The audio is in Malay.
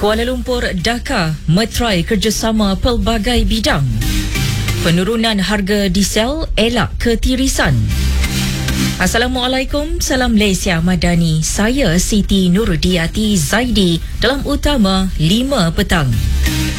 Kuala Lumpur, Dhaka meterai kerjasama pelbagai bidang. Penurunan harga diesel elak ketirisan. Assalamualaikum, salam Malaysia Madani. Saya Siti Nurdiati Zaidi dalam Utama 5 petang.